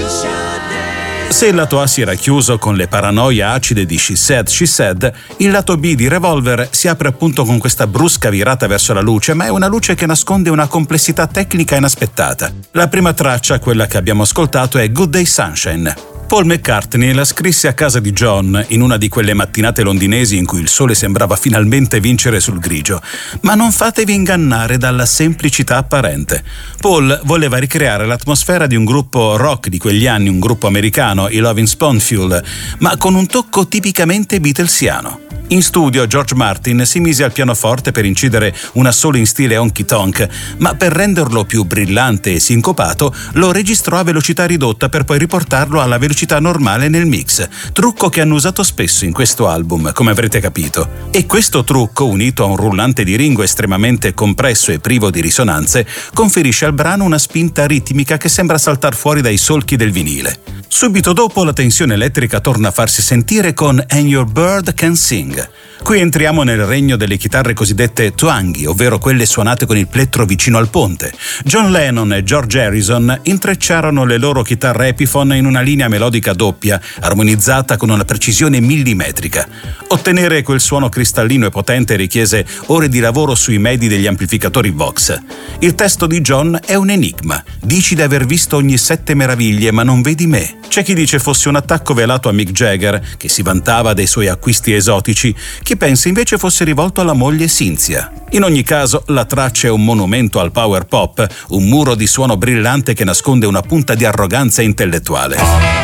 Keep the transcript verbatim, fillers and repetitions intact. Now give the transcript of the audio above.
Se il lato A si era chiuso con le paranoie acide di She Said, She Said, il lato B di Revolver si apre appunto con questa brusca virata verso la luce, ma è una luce che nasconde una complessità tecnica inaspettata. La prima traccia, quella che abbiamo ascoltato, è Good Day Sunshine. Paul McCartney la scrisse a casa di John in una di quelle mattinate londinesi in cui il sole sembrava finalmente vincere sul grigio, ma non fatevi ingannare dalla semplicità apparente. Paul voleva ricreare l'atmosfera di un gruppo rock di quegli anni, un gruppo americano, i Lovin' Spoonful, ma con un tocco tipicamente beatlesiano. In studio George Martin si mise al pianoforte per incidere un assolo in stile honky tonk, ma per renderlo più brillante e sincopato lo registrò a velocità ridotta per poi riportarlo alla velocità normale nel mix, trucco che hanno usato spesso in questo album, come avrete capito. E questo trucco, unito a un rullante di Ringo estremamente compresso e privo di risonanze, conferisce al brano una spinta ritmica che sembra saltar fuori dai solchi del vinile. Subito dopo la tensione elettrica torna a farsi sentire con And Your Bird Can Sing. Qui entriamo nel regno delle chitarre cosiddette twangy, ovvero quelle suonate con il plettro vicino al ponte. John Lennon e George Harrison intrecciarono le loro chitarre Epiphone in una linea melodica doppia, armonizzata con una precisione millimetrica. Ottenere quel suono cristallino e potente richiese ore di lavoro sui medi degli amplificatori Vox. Il testo di John è un enigma. Dici di aver visto ogni sette meraviglie, ma non vedi me. C'è chi dice fosse un attacco velato a Mick Jagger, che si vantava dei suoi acquisti esotici, chi pensa invece fosse rivolto alla moglie Cynthia. In ogni caso, la traccia è un monumento al power pop, un muro di suono brillante che nasconde una punta di arroganza intellettuale.